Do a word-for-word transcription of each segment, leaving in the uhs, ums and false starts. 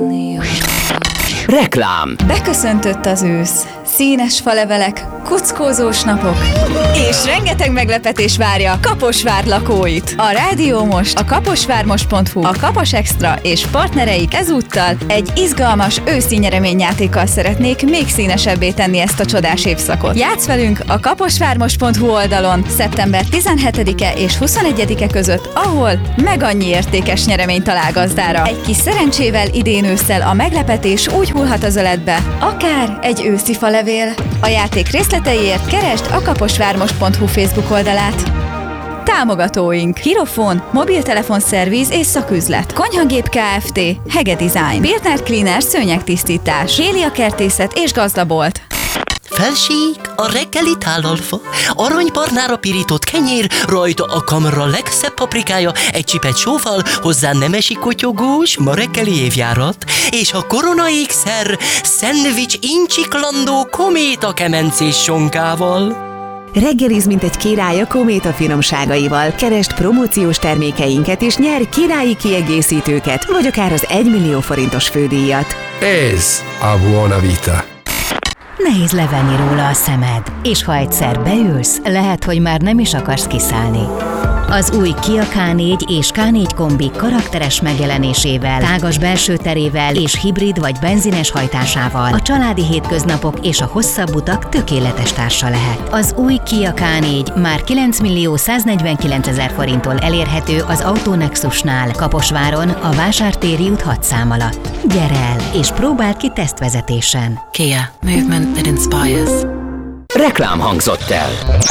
Reklám. Beköszöntött az ősz. Színes falevelek, kuckózós napok, és rengeteg meglepetés várja Kaposvár lakóit. A Rádió Most, a kaposvármost pont hu, a Kapas Extra és partnereik ezúttal egy izgalmas őszi nyereményjátékkal szeretnék még színesebbé tenni ezt a csodás évszakot. Játsz velünk a kaposvármost pont hu oldalon szeptember tizenhetedike és huszonegyedike között, ahol meg annyi értékes nyeremény talál gazdára. Egy kis szerencsével idén ősszel a meglepetés úgy hullhat az öletbe, akár egy őszi falevél. A játék részleteiért keresd a kaposvármost pont hu Facebook oldalát. Támogatóink: Hirofon, mobiltelefonszerviz és szaküzlet, Konyhagép Kft., Hege Design, Biltner Cleaner szőnyegtisztítás, Hélia Kertészet és Gazdabolt. Felség, a reggeli tálalfa, aranybarnára pirított kenyér, rajta a kamra legszebb paprikája, egy csipet sóval, hozzá nemesi kotyogós, ma reggeli évjárat, és a korona ékszer, szendvics incsiklandó kométa kemencés sonkával. Reggeliz, mint egy király a Kométa finomságaival. Keresd promóciós termékeinket és nyer királyi kiegészítőket, vagy akár az egymillió forintos fődíjat. Ez a Buona Vita. Nehéz levenni róla a szemed, és ha egyszer beülsz, lehet, hogy már nem is akarsz kiszállni. Az új Kia ká négy és ká négy kombi karakteres megjelenésével, tágas belső terével és hibrid vagy benzines hajtásával a családi hétköznapok és a hosszabb utak tökéletes társa lehet. Az új Kia ká négy már kilencmillió száznegyvenkilencezer forinttól elérhető az Autonexusnál, Kaposváron, a Vásártéri út hat szám alatt. Gyere el és próbáld ki tesztvezetésen. Kia. Movement that inspires. Reklám hangzott el.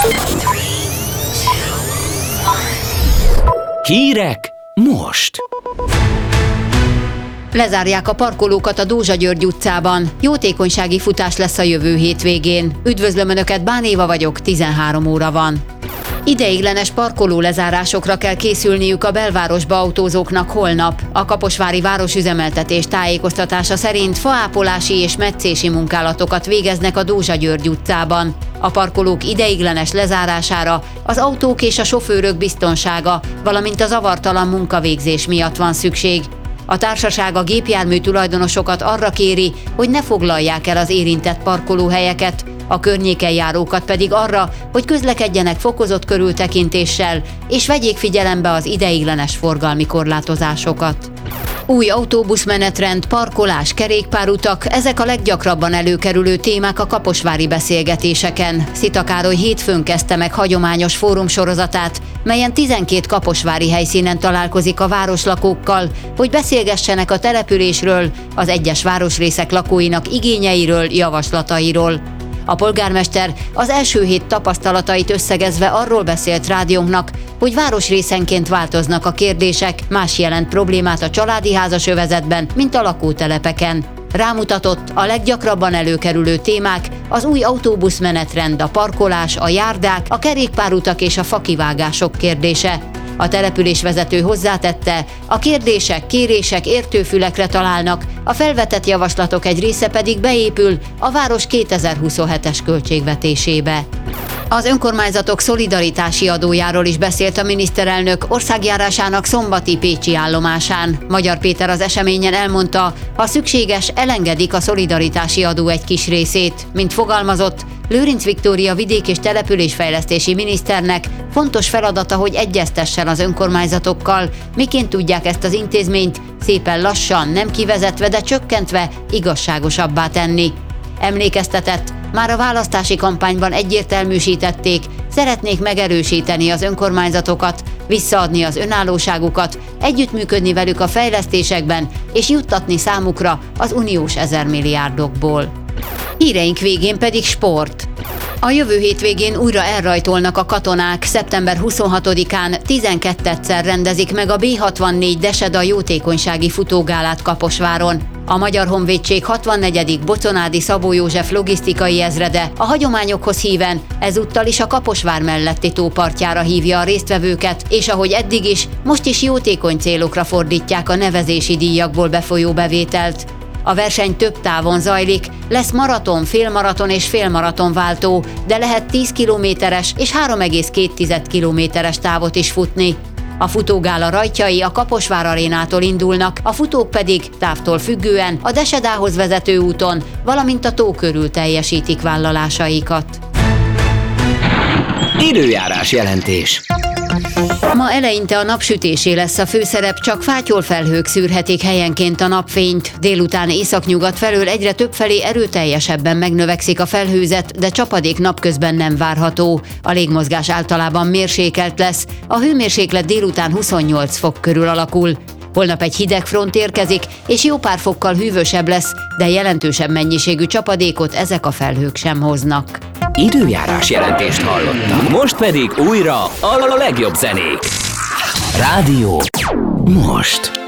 Hírek most. Lezárják a parkolókat a Dózsa György utcában. Jótékonysági futás lesz a jövő hétvégén. Üdvözlöm Önöket, Bán Éva vagyok, tizenhárom óra van. Ideiglenes parkoló lezárásokra kell készülniük a belvárosba autózóknak holnap. A kaposvári városüzemeltetés tájékoztatása szerint faápolási és metszési munkálatokat végeznek a Dózsa György utcában. A parkolók ideiglenes lezárására az autók és a sofőrök biztonsága, valamint a zavartalan munkavégzés miatt van szükség. A társaság a gépjármű tulajdonosokat arra kéri, hogy ne foglalják el az érintett parkolóhelyeket, a környéken járókat pedig arra, hogy közlekedjenek fokozott körültekintéssel, és vegyék figyelembe az ideiglenes forgalmi korlátozásokat. Új autóbuszmenetrend, parkolás, kerékpárutak, ezek a leggyakrabban előkerülő témák a kaposvári beszélgetéseken. Szita Károly hétfőn kezdte meg hagyományos fórumsorozatát, melyen tizenkét kaposvári helyszínen találkozik a városlakókkal, hogy beszélgessenek a településről, az egyes városrészek lakóinak igényeiről, javaslatairól. A polgármester az első hét tapasztalatait összegezve arról beszélt rádiónknak, hogy városrészenként változnak a kérdések, más jelent problémát a családi házas övezetben, mint a lakótelepeken. Rámutatott, a leggyakrabban előkerülő témák az új autóbuszmenetrend, a parkolás, a járdák, a kerékpárutak és a fakivágások kérdése. A településvezető hozzátette, a kérdések, kérések értőfülekre találnak, a felvetett javaslatok egy része pedig beépül a város kétezer-huszonhetes költségvetésébe. Az önkormányzatok szolidaritási adójáról is beszélt a miniszterelnök országjárásának szombati pécsi állomásán. Magyar Péter az eseményen elmondta, ha szükséges, elengedik a szolidaritási adó egy kis részét. Mint fogalmazott, Lőrinc Viktória vidék- és településfejlesztési miniszternek fontos feladata, hogy egyeztessen az önkormányzatokkal, miként tudják ezt az intézményt szépen lassan, nem kivezetve, de csökkentve igazságosabbá tenni. Emlékeztetett, már a választási kampányban egyértelműsítették, szeretnék megerősíteni az önkormányzatokat, visszaadni az önállóságukat, együttműködni velük a fejlesztésekben és juttatni számukra az uniós ezermilliárdokból. Híreink végén pedig sport. A jövő hétvégén újra elrajtolnak a katonák, szeptember huszonhatodikán tizenkettőszer rendezik meg a bé hatvannégy Deseda jótékonysági futógálát Kaposváron. A Magyar Honvédség hatvannegyedik Boconádi Szabó József logisztikai ezrede a hagyományokhoz híven ezúttal is a Kaposvár melletti tópartjára hívja a résztvevőket, és ahogy eddig is, most is jótékony célokra fordítják a nevezési díjakból befolyó bevételt. A verseny több távon zajlik, lesz maraton, félmaraton és félmaraton váltó, de lehet tíz kilométeres és három egész két kilométeres távot is futni. A futógála rajtjai a Kaposvár arénától indulnak, a futók pedig távtól függően a Desedához vezető úton, valamint a tó körül teljesítik vállalásaikat. Időjárás jelentés. Ma eleinte a napsütésé lesz a főszerep, csak fátyolfelhők szűrhetik helyenként a napfényt. Délután északnyugat felől egyre többfelé erőteljesebben megnövekszik a felhőzet, de csapadék napközben nem várható. A légmozgás általában mérsékelt lesz, a hőmérséklet délután huszonnyolc fok körül alakul. Holnap egy hideg front érkezik, és jó pár fokkal hűvösebb lesz, de jelentősebb mennyiségű csapadékot ezek a felhők sem hoznak. Időjárás jelentést hallottak. Most pedig újra a legjobb zenék. Rádió Most.